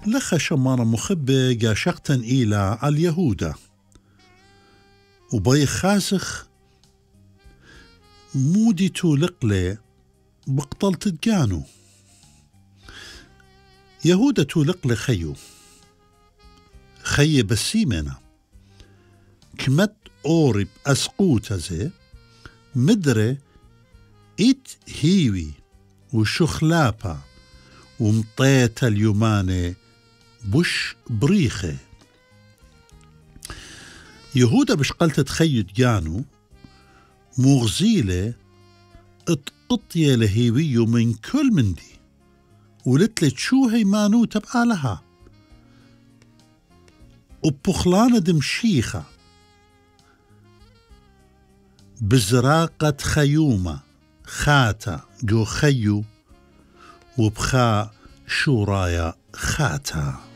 لخ شمارة مخبة قاشقتا إلى اليهودة وبي خاسخ مودي تولقلي بقتل تدقانو يهودة تولقلي خي بسيمنا كمت أورب أسقوت زي مدري إت هيوي وشخلابا ومطيت اليوماني بش بريخة يهودا بشقلت تخيد جانو مغزيلة اتقطية لهيويو من كل من دي ولتلت شو هي مانو تبقى لها وبخلانة دمشيخة بزراقة خيومة خاتا جو خيو وبخاء شورايا خاتا.